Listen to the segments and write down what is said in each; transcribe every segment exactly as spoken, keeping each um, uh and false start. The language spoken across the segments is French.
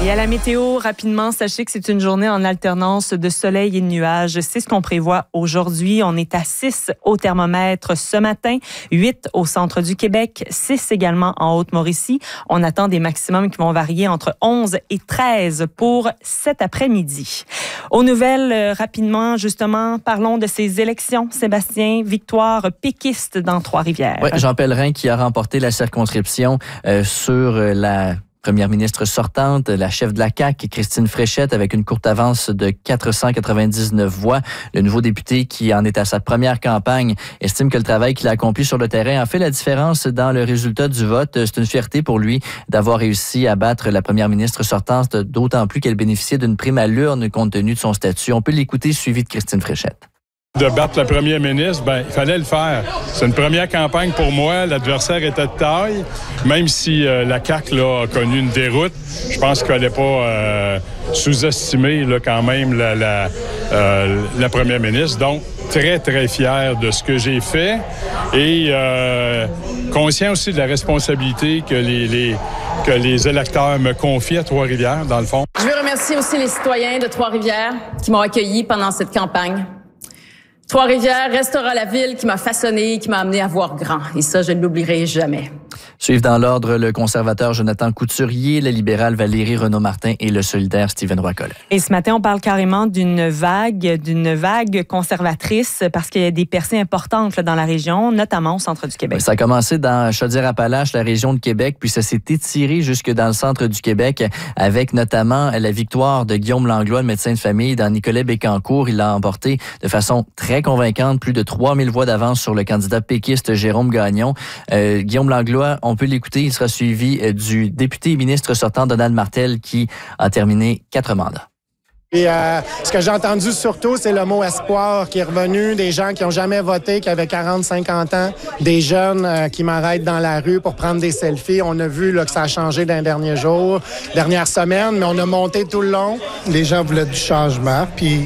Et à la météo, rapidement, sachez que c'est une journée en alternance de soleil et de nuages. C'est ce qu'on prévoit aujourd'hui. On est à six au thermomètre ce matin, huit au centre du Québec, six également en Haute-Mauricie. On attend des maximums qui vont varier entre onze et treize pour cet après-midi. Aux nouvelles, euh, rapidement, justement, parlons de ces élections. Sébastien, victoire péquiste dans Trois-Rivières. Oui, Jean Pellerin qui a remporté la circonscription euh, sur la première ministre sortante, la chef de la C A Q, Christine Fréchette, avec une courte avance de quatre cent quatre-vingt-dix-neuf voix. Le nouveau député qui en est à sa première campagne estime que le travail qu'il a accompli sur le terrain a fait la différence dans le résultat du vote. C'est une fierté pour lui d'avoir réussi à battre la première ministre sortante, d'autant plus qu'elle bénéficiait d'une prime à l'urne compte tenu de son statut. On peut l'écouter, suivi de Christine Fréchette. De battre le premier ministre, ben il fallait le faire. C'est une première campagne pour moi. L'adversaire était de taille. Même si euh, la C A Q là, a connu une déroute, je pense qu'il ne fallait pas euh, sous-estimer là, quand même la, la, euh, la première ministre. Donc, très, très fier de ce que j'ai fait et euh, conscient aussi de la responsabilité que les, les, que les électeurs me confient à Trois-Rivières, dans le fond. Je veux remercier aussi les citoyens de Trois-Rivières qui m'ont accueilli pendant cette campagne. Trois-Rivières restera la ville qui m'a façonné, qui m'a amené à voir grand. Et ça, je ne l'oublierai jamais. Suivent dans l'ordre le conservateur Jonathan Couturier, la libérale Valérie Renaud-Martin et le solidaire Stephen Roy-Collet. Et ce matin, on parle carrément d'une vague, d'une vague conservatrice parce qu'il y a des percées importantes là, dans la région, notamment au centre du Québec. Ça a commencé dans Chaudière-Appalaches, la région de Québec, puis ça s'est étiré jusque dans le centre du Québec avec notamment la victoire de Guillaume Langlois, le médecin de famille, dans Nicolet-Bécancour. Il l'a emporté de façon très convaincante, plus de trois mille voix d'avance sur le candidat péquiste Jérôme Gagnon. Euh, Guillaume Langlois, on peut l'écouter, il sera suivi du député et ministre sortant Donald Martel qui a terminé quatre mandats. Et euh, ce que j'ai entendu surtout, c'est le mot espoir qui est revenu, des gens qui n'ont jamais voté, qui avaient quarante, cinquante ans, des jeunes euh, qui m'arrêtent dans la rue pour prendre des selfies. On a vu là, que ça a changé dans les derniers jours, dernières semaines, mais on a monté tout le long. Les gens voulaient du changement, puis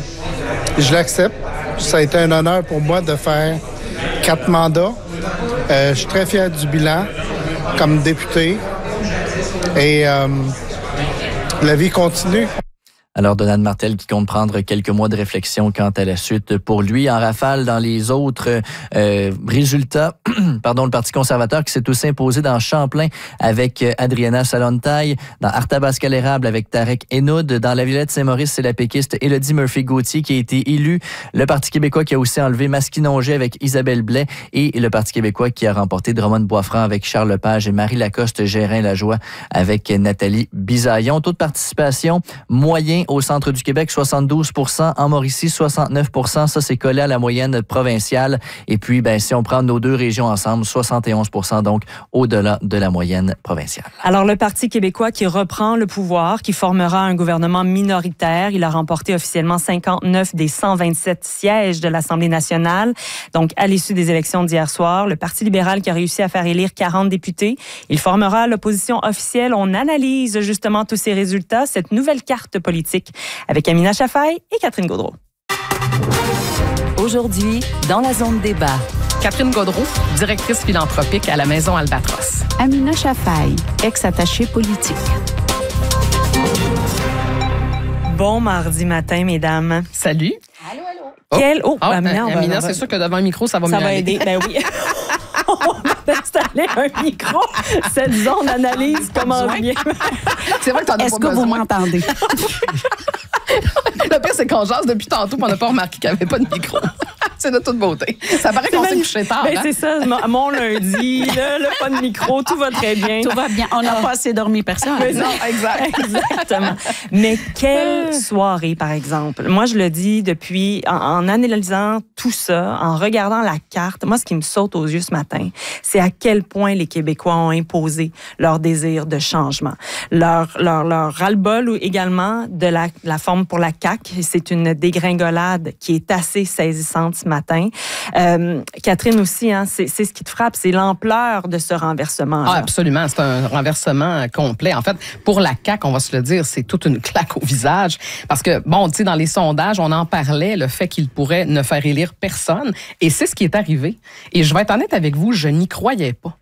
je l'accepte. Ça a été un honneur pour moi de faire quatre mandats. Euh, je suis très fier du bilan comme député et euh, la vie continue. Alors, Donald Martel qui compte prendre quelques mois de réflexion quant à la suite pour lui. En rafale, dans les autres euh, résultats, pardon, le Parti conservateur qui s'est aussi imposé dans Champlain avec Adriana Salontaille, dans Arthabasca-l'Érable avec Tarek Henoud, dans la Villette Saint-Maurice, c'est la péquiste Élodie Murphy-Gauthier qui a été élue. Le Parti québécois qui a aussi enlevé Masquinongé avec Isabelle Blais et le Parti québécois qui a remporté Drummond-Boisfranc avec Charles Lepage et Marie Lacoste-Gérin-Lajoie avec Nathalie Bisaillon. Taux de participation moyen au centre du Québec, soixante-douze pour cent. En Mauricie, soixante-neuf pour cent. Ça, c'est collé à la moyenne provinciale. Et puis, ben, si on prend nos deux régions ensemble, soixante et onze pour cent, donc au-delà de la moyenne provinciale. Alors, le Parti québécois qui reprend le pouvoir, qui formera un gouvernement minoritaire. Il a remporté officiellement cinquante-neuf des cent vingt-sept sièges de l'Assemblée nationale. Donc, à l'issue des élections d'hier soir, le Parti libéral qui a réussi à faire élire quarante députés. Il formera l'opposition officielle. On analyse justement tous ces résultats, cette nouvelle carte politique avec Amina Chafaï et Catherine Gaudreault. Aujourd'hui, dans la zone débat. Catherine Gaudreault, directrice philanthropique à la Maison Albatros. Amina Chafaï, ex-attachée politique. Bon mardi matin, mesdames. Salut. Allô, allô. Quel... Oh, oh Amina, euh, va... Amina c'est sûr que devant un micro, ça va ça mieux va aller. aider. Ben oui. On va installer un micro. Cette zone d'analyse commence bien. C'est vrai que t'en as Est-ce pas que besoin. vous m'entendez? Le pire, c'est qu'on jase depuis tantôt, mais on n'a pas remarqué qu'il n'y avait pas de micro. C'est de toute beauté. Ça paraît qu'on s'est couché tard. Ben, hein? c'est ça, mon, mon lundi, là, le pas de micro, tout va très bien. Tout va bien. On n'a pas assez dormi, personne. Mais non, exact. Exactement. Mais quelle soirée, par exemple. Moi, je le dis depuis, en, en analysant tout ça, en regardant la carte, moi, ce qui me saute aux yeux ce matin, c'est à quel point les Québécois ont imposé leur désir de changement. Leur, leur, leur ras-le-bol également de la, la forme pour la C A Q. C'est une dégringolade qui est assez saisissante ce matin. Euh, Catherine aussi, hein, c'est, c'est ce qui te frappe, c'est l'ampleur de ce renversement. Ah, absolument, c'est un renversement complet. En fait, pour la C A Q, on va se le dire, c'est toute une claque au visage. Parce que, bon, tu sais, dans les sondages, on en parlait, le fait qu'il pourrait ne faire élire personne. Et c'est ce qui est arrivé. Et je vais être honnête avec vous, je n'y croyais pas.